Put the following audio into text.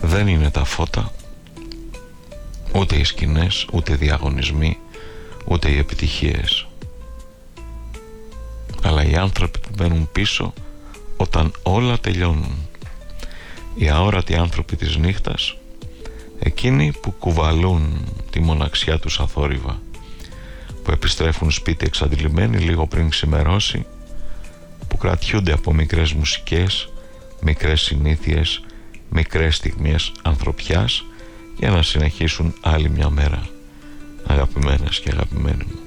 δεν είναι τα φώτα, ούτε οι σκηνές, ούτε οι διαγωνισμοί, ούτε οι επιτυχίες, αλλά οι άνθρωποι που μένουν πίσω όταν όλα τελειώνουν. Οι αόρατοι άνθρωποι της νύχτας, εκείνοι που κουβαλούν τη μοναξιά τους αθόρυβα, που επιστρέφουν σπίτι εξαντλημένοι λίγο πριν ξημερώσει, που κρατιούνται από μικρές μουσικές, μικρές συνήθειες, μικρές στιγμές ανθρωπιάς για να συνεχίσουν άλλη μια μέρα. Αγαπημένες και αγαπημένοι μου,